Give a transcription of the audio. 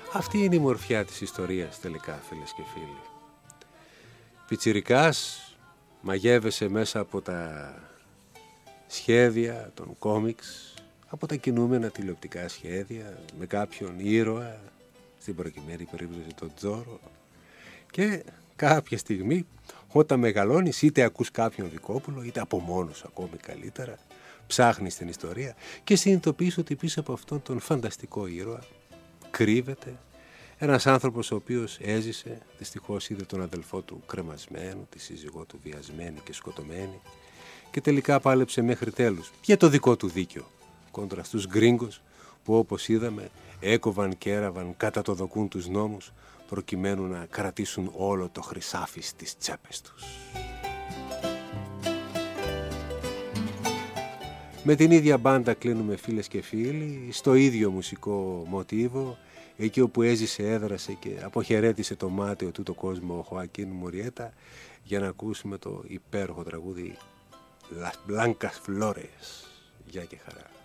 Αυτή είναι η μορφιά της ιστορίας τελικά, φίλες και φίλοι. Πιτσιρικάς, μαγεύεσαι μέσα από τα σχέδια των κόμιξ, από τα κινούμενα τηλεοπτικά σχέδια, με κάποιον ήρωα, στην προκειμένη περίπτωση τον Τζόρο, και κάποια στιγμή όταν μεγαλώνεις είτε ακούς κάποιον Δικόπουλο είτε από μόνος ακόμη καλύτερα, ψάχνεις την ιστορία και συνειδητοποιείς ότι πίσω από αυτόν τον φανταστικό ήρωα κρύβεται ένας άνθρωπος ο οποίος έζησε, δυστυχώς είδε τον αδελφό του κρεμασμένο, τη σύζυγό του βιασμένη και σκοτωμένη και τελικά πάλεψε μέχρι τέλους για το δικό του δίκιο κόντρα στους γκρίγκος που, όπως είδαμε, έκοβαν και έραβαν κατά το δοκούν τους νόμους προκειμένου να κρατήσουν όλο το χρυσάφι στις τσέπες τους. Με την ίδια μπάντα κλείνουμε, φίλες και φίλοι, στο ίδιο μουσικό μοτίβο, εκεί όπου έζησε, έδρασε και αποχαιρέτησε το μάταιο τούτο κόσμο ο Χωακίν Μουριέτα, για να ακούσουμε το υπέροχο τραγούδι Las Blancas Flores. Γεια και χαρά.